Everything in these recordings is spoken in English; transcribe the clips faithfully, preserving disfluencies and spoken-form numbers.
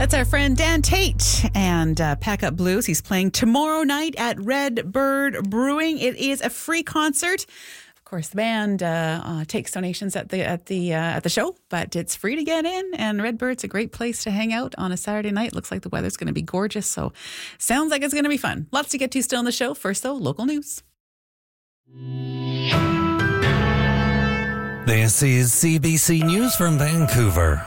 That's our friend Dan Tate and uh, Pack Up Blues. He's playing tomorrow night at Red Bird Brewing. It is a free concert. Of course, the band uh, uh, takes donations at the at the uh, at the show, but it's free to get in. And Red Bird's a great place to hang out on a Saturday night. Looks like the weather's going to be gorgeous, so sounds like it's going to be fun. Lots to get to still in the show. First, though, local news. This is C B C News from Vancouver.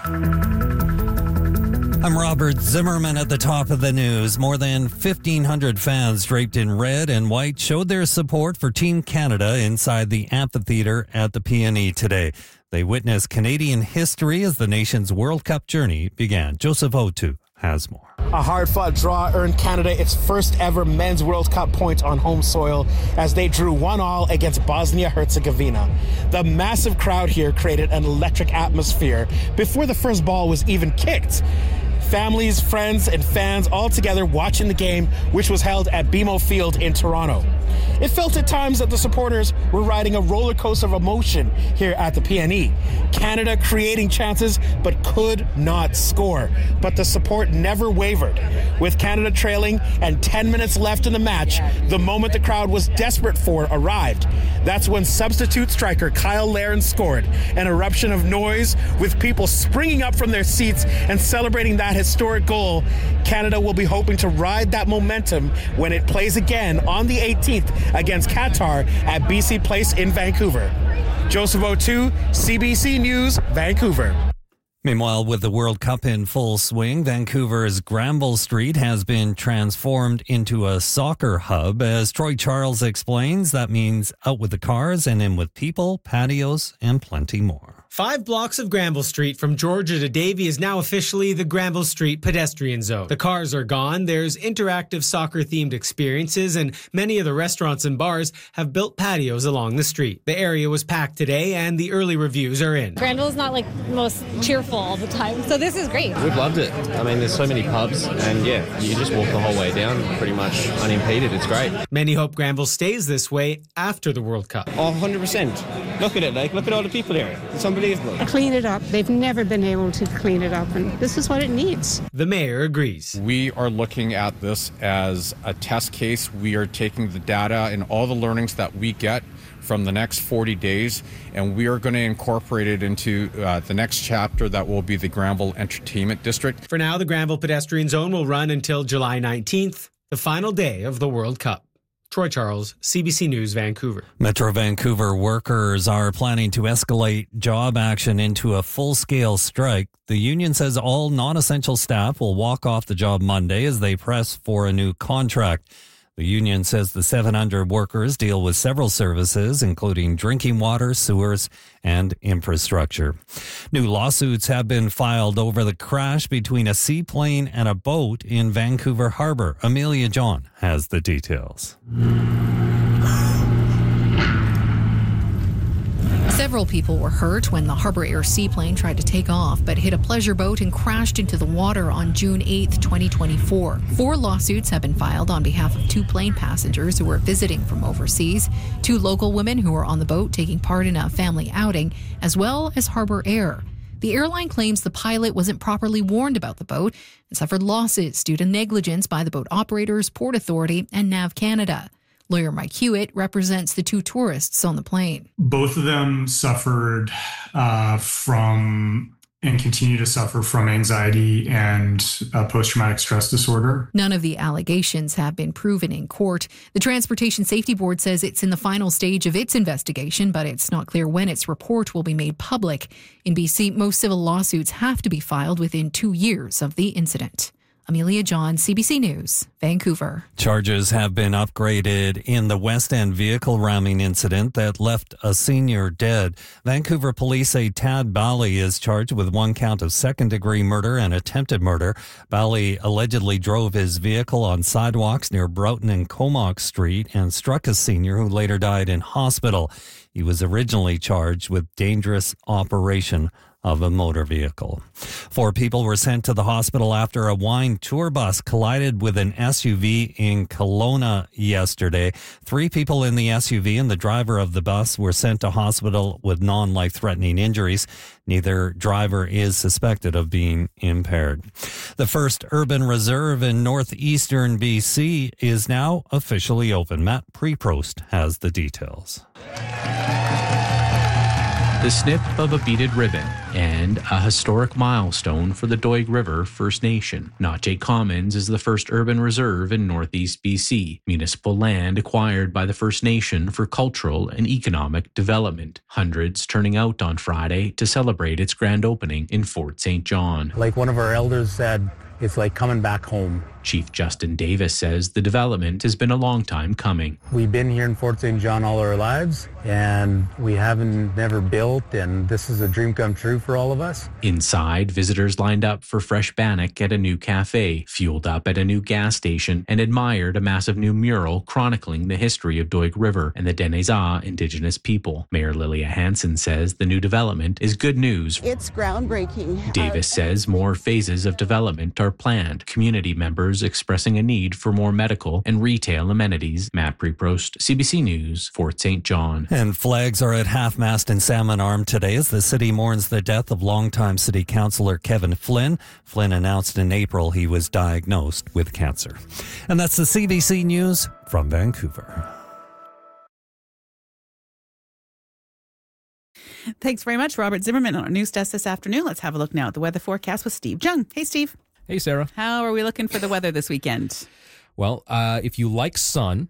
I'm Robert Zimmerman at the top of the news. More than fifteen hundred fans draped in red and white showed their support for Team Canada inside the amphitheater at the P N E today. They witnessed Canadian history as the nation's World Cup journey began. Joseph Otu has more. A hard-fought draw earned Canada its first ever men's World Cup point on home soil as they drew one all against Bosnia-Herzegovina. The massive crowd here created an electric atmosphere before the first ball was even kicked. Families, friends, and fans all together watching the game, which was held at B M O Field in Toronto. It felt at times that the supporters were riding a roller coaster of emotion here at the P N E. Canada creating chances but could not score. But the support never wavered. With Canada trailing and ten minutes left in the match, the moment the crowd was desperate for arrived. That's when substitute striker Kyle Larin scored. An eruption of noise with people springing up from their seats and celebrating that historic goal. Canada will be hoping to ride that momentum when it plays again on the eighteenth against Qatar at B C Place in Vancouver. Joseph Otu, C B C News, Vancouver. Meanwhile, with the World Cup in full swing, Vancouver's Granville Street has been transformed into a soccer hub. As Troy Charles explains, that means out with the cars and in with people, patios, and plenty more. Five blocks of Granville Street from Georgia to Davie is now officially the Granville Street pedestrian zone. The cars are gone, there's interactive soccer-themed experiences, and many of the restaurants and bars have built patios along the street. The area was packed today, and the early reviews are in. Granville's not like most cheerful all the time, so this is great. We've loved it. I mean, there's so many pubs, and yeah, you just walk the whole way down pretty much unimpeded. It's great. Many hope Granville stays this way after the World Cup. Oh, one hundred percent. Look at it, like, look at all the people here. It's unbelievable. Clean it up. They've never been able to clean it up, and this is what it needs. The mayor agrees. We are looking at this as a test case. We are taking the data and all the learnings that we get from the next forty days, and we are going to incorporate it into uh, the next chapter that will be the Granville Entertainment District. For now, the Granville Pedestrian Zone will run until July nineteenth, the final day of the World Cup. Troy Charles, C B C News, Vancouver. Metro Vancouver workers are planning to escalate job action into a full-scale strike. The union says all non-essential staff will walk off the job Monday as they press for a new contract. The union says the seven hundred workers deal with several services, including drinking water, sewers, and infrastructure. New lawsuits have been filed over the crash between a seaplane and a boat in Vancouver Harbor. Amelia John has the details. Several people were hurt when the Harbour Air seaplane tried to take off but hit a pleasure boat and crashed into the water on June eighth, twenty twenty-four. Four lawsuits have been filed on behalf of two plane passengers who were visiting from overseas, two local women who were on the boat taking part in a family outing, as well as Harbour Air. The airline claims the pilot wasn't properly warned about the boat and suffered losses due to negligence by the boat operators, Port Authority, and Nav Canada. Lawyer Mike Hewitt represents the two tourists on the plane. Both of them suffered uh, from and continue to suffer from anxiety and uh, post-traumatic stress disorder. None of the allegations have been proven in court. The Transportation Safety Board says it's in the final stage of its investigation, but it's not clear when its report will be made public. In B C, most civil lawsuits have to be filed within two years of the incident. Amelia John, C B C News, Vancouver. Charges have been upgraded in the West End vehicle ramming incident that left a senior dead. Vancouver police say Tad Bally is charged with one count of second-degree murder and attempted murder. Bally allegedly drove his vehicle on sidewalks near Broughton and Comox Street and struck a senior who later died in hospital. He was originally charged with dangerous operation of a motor vehicle. Four people were sent to the hospital after a wine tour bus collided with an S U V in Kelowna yesterday. Three people in the S U V and the driver of the bus were sent to hospital with non-life-threatening injuries. Neither driver is suspected of being impaired. The first urban reserve in northeastern B C is now officially open. Matt Preprost has the details. The snip of a beaded ribbon and a historic milestone for the Doig River First Nation. Najee Commons is the first urban reserve in northeast B C, municipal land acquired by the First Nation for cultural and economic development. Hundreds turning out on Friday to celebrate its grand opening in Fort Saint John. Like one of our elders said, it's like coming back home. Chief Justin Davis says the development has been a long time coming. We've been here in Fort Saint John all our lives, and we haven't never built, and this is a dream come true for all of us. Inside, visitors lined up for fresh bannock at a new cafe, fueled up at a new gas station, and admired a massive new mural chronicling the history of Doig River and the Denizah Indigenous people. Mayor Lilia Hansen says the new development is good news. It's groundbreaking. Davis says more phases of development are planned. Community members expressing a need for more medical and retail amenities. Matt Preprost, C B C News, Fort Saint John. And flags are at half-mast in Salmon Arm today as the city mourns the death of longtime city councillor Kevin Flynn. Flynn announced in April he was diagnosed with cancer. And that's the C B C News from Vancouver. Thanks very much, Robert Zimmerman, on our news desk this afternoon. Let's have a look now at the weather forecast with Steve Jung. Hey, Steve. Hey, Sarah. How are we looking for the weather this weekend? Well, uh, if you like sun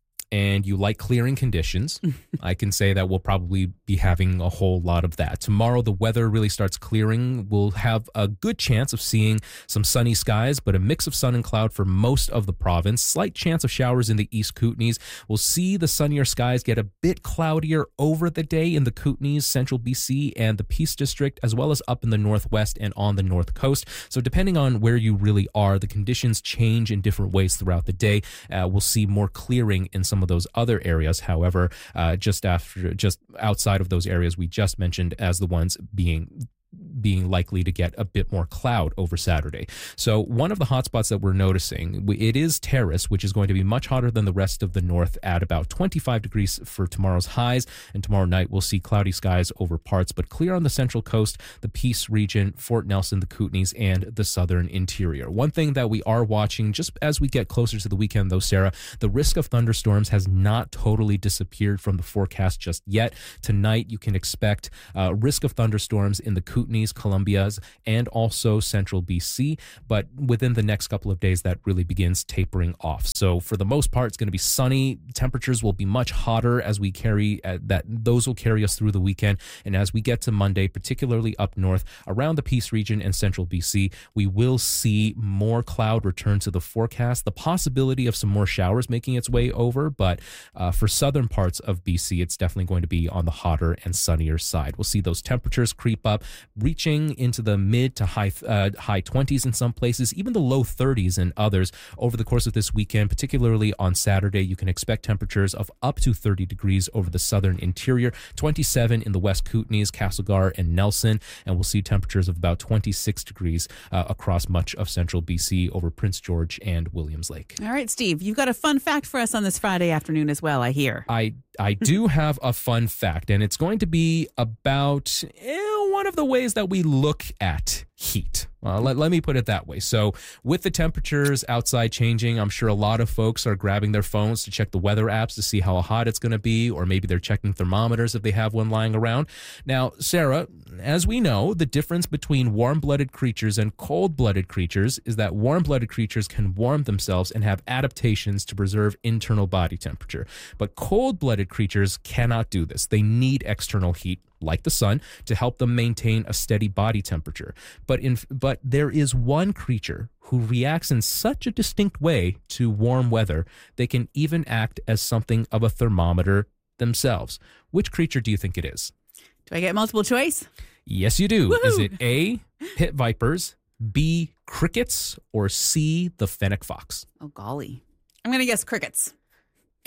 and you like clearing conditions, I can say that we'll probably be having a whole lot of that. Tomorrow, the weather really starts clearing. We'll have a good chance of seeing some sunny skies, but a mix of sun and cloud for most of the province. Slight chance of showers in the East Kootenays. We'll see the sunnier skies get a bit cloudier over the day in the Kootenays, Central B C, and the Peace District, as well as up in the Northwest and on the North Coast. So depending on where you really are, the conditions change in different ways throughout the day. Uh, we'll see more clearing in some of those other areas. However, uh, just after, just outside of those areas we just mentioned as the ones being being likely to get a bit more cloud over Saturday. So one of the hotspots that we're noticing, it is Terrace, which is going to be much hotter than the rest of the north at about twenty-five degrees for tomorrow's highs. And tomorrow night, we'll see cloudy skies over parts, but clear on the central coast, the Peace region, Fort Nelson, the Kootenays, and the southern interior. One thing that we are watching just as we get closer to the weekend, though, Sarah, the risk of thunderstorms has not totally disappeared from the forecast just yet. Tonight, you can expect uh, risk of thunderstorms in the Kootenays, Columbia's, and also central B C, but within the next couple of days that really begins tapering off. So for the most part, it's going to be sunny. Temperatures will be much hotter as we carry uh, that those will carry us through the weekend, and as we get to Monday, particularly up north around the Peace region and central B C, we will see more cloud return to the forecast, the possibility of some more showers making its way over, but uh, for southern parts of B C, it's definitely going to be on the hotter and sunnier side. We'll see those temperatures creep up, reaching into the mid to high uh, high twenties in some places, even the low thirties in others over the course of this weekend. Particularly on Saturday, you can expect temperatures of up to thirty degrees over the southern interior, twenty-seven in the West Kootenays, Castlegar, and Nelson, and we'll see temperatures of about twenty-six degrees uh, across much of central B C over Prince George and Williams Lake. All right, Steve, you've got a fun fact for us on this Friday afternoon as well, I hear. I I do have a fun fact, and it's going to be about eh, one of the ways that we look at heat. Uh, let, let me put it that way. So with the temperatures outside changing, I'm sure a lot of folks are grabbing their phones to check the weather apps to see how hot it's going to be, or maybe they're checking thermometers if they have one lying around. Now, Sarah, as we know, the difference between warm-blooded creatures and cold-blooded creatures is that warm-blooded creatures can warm themselves and have adaptations to preserve internal body temperature. But cold-blooded creatures cannot do this. They need external heat, like the sun, to help them maintain a steady body temperature. But in but there is one creature who reacts in such a distinct way to warm weather, they can even act as something of a thermometer themselves. Which creature do you think it is? Do I get multiple choice? Yes, you do. Woo-hoo! Is it A, pit vipers, B, crickets, or C, the fennec fox? Oh, golly. I'm going to guess crickets.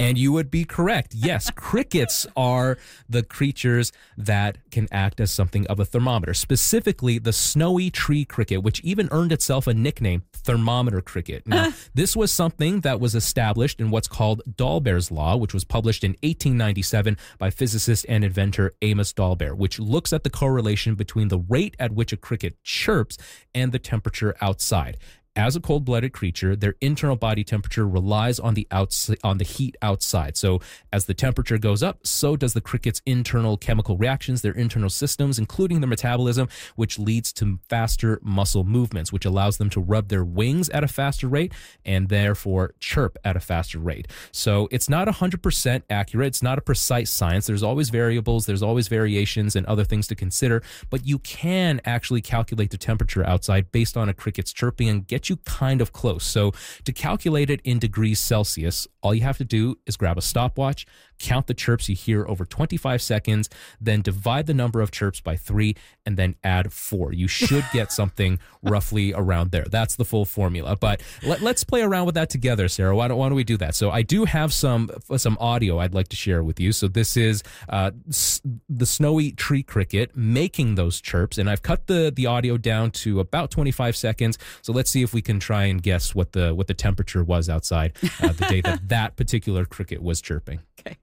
And you would be correct. Yes, crickets are the creatures that can act as something of a thermometer, specifically the snowy tree cricket, which even earned itself a nickname, thermometer cricket. Now, this was something that was established in what's called Dolbear's Law, which was published in eighteen ninety-seven by physicist and inventor Amos Dolbear, which looks at the correlation between the rate at which a cricket chirps and the temperature outside. As a cold-blooded creature, their internal body temperature relies on the outs- on the heat outside. So as the temperature goes up, so does the cricket's internal chemical reactions, their internal systems, including their metabolism, which leads to faster muscle movements, which allows them to rub their wings at a faster rate and therefore chirp at a faster rate. So it's not one hundred percent accurate. It's not a precise science. There's always variables. There's always variations and other things to consider, but you can actually calculate the temperature outside based on a cricket's chirping and get you kind of close. So to calculate it in degrees Celsius, all you have to do is grab a stopwatch, count the chirps you hear over twenty-five seconds, then divide the number of chirps by three, and then add four. You should get something roughly around there. That's the full formula. But let, let's play around with that together, Sarah. Why don't, why don't we do that? So I do have some some audio I'd like to share with you. So this is uh, s- the snowy tree cricket making those chirps, and I've cut the, the audio down to about twenty-five seconds. So let's see if we can try and guess what the what the temperature was outside uh, the day that that particular cricket was chirping. Okay.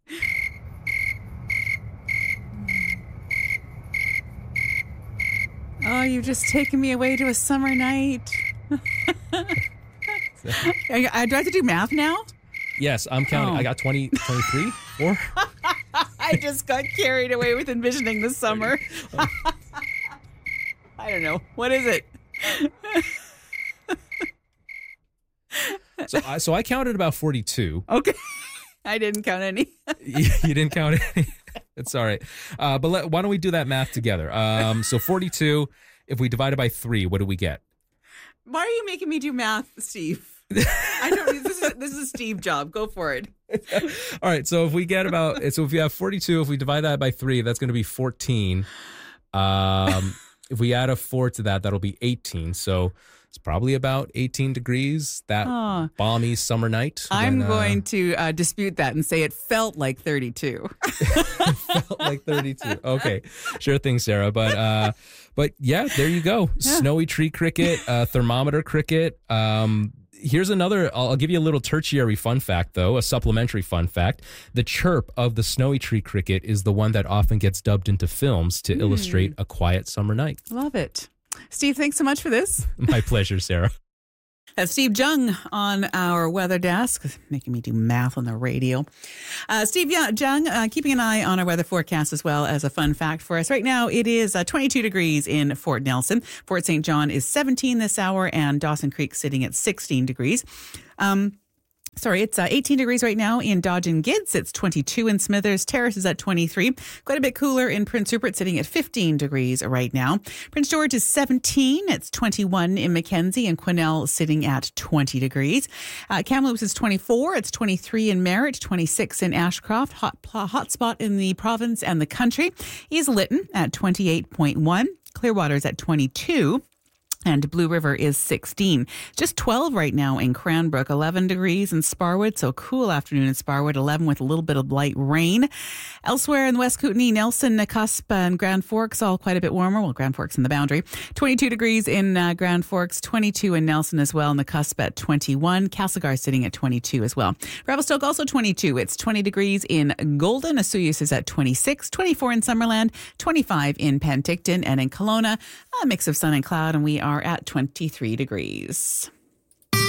Oh, you've just taken me away to a summer night. I, I, do I have to do math now? Yes, I'm counting. Oh. I got twenty, twenty-three, four. I just got carried away with envisioning the summer. I don't know. What is it? so, I, so I counted about forty-two. Okay. I didn't count any. you, you didn't count any. It's all right. Uh, but let, why don't we do that math together? Um, so forty-two, if we divide it by three, what do we get? Why are you making me do math, Steve? I don't. This is this is a Steve job. Go for it. All right. So if we get about, so if we have forty-two, if we divide that by three, that's going to be fourteen. Um, if we add a four to that, that'll be eighteen. So it's probably about eighteen degrees that oh. balmy summer night. I'm when, uh, going to uh, dispute that and say it felt like thirty-two. Felt like thirty-two. Okay, sure thing, Sarah. But uh, but yeah, there you go. Yeah. Snowy tree cricket, uh, thermometer cricket. Um, here's another. I'll, I'll give you a little tertiary fun fact, though, a supplementary fun fact. The chirp of the snowy tree cricket is the one that often gets dubbed into films to mm. illustrate a quiet summer night. Love it. Steve, thanks so much for this. My pleasure, Sarah. That's Steve Jung on our weather desk, making me do math on the radio. Uh, Steve Jung, uh, keeping an eye on our weather forecast as well as a fun fact for us. Right now, it is uh, twenty-two degrees in Fort Nelson. Fort Saint John is seventeen this hour, and Dawson Creek sitting at sixteen degrees. Um, Sorry, it's uh, eighteen degrees right now in Dodge and Gids. It's twenty-two in Smithers. Terrace is at twenty-three. Quite a bit cooler in Prince Rupert, sitting at fifteen degrees right now. Prince George is seventeen. It's twenty-one in Mackenzie, and Quesnel sitting at twenty degrees. Uh, Kamloops is twenty-four. It's twenty-three in Merritt, twenty-six in Ashcroft. Hot, hot spot in the province and the country is Lytton at twenty-eight point one. Clearwater is at twenty-two. And Blue River is sixteen. Just twelve right now in Cranbrook, eleven degrees in Sparwood. So cool afternoon in Sparwood, eleven with a little bit of light rain. Elsewhere in the West Kootenay, Nelson, Nakusp, and Grand Forks, all quite a bit warmer. Well, Grand Forks in the boundary. twenty-two degrees in uh, Grand Forks, twenty-two in Nelson as well. Nakusp at twenty-one. Castlegar sitting at twenty-two as well. Revelstoke also twenty-two. It's twenty degrees in Golden. Asuyas is at twenty-six. twenty-four in Summerland. twenty-five in Penticton. And in Kelowna, a mix of sun and cloud. And we are at twenty-three degrees.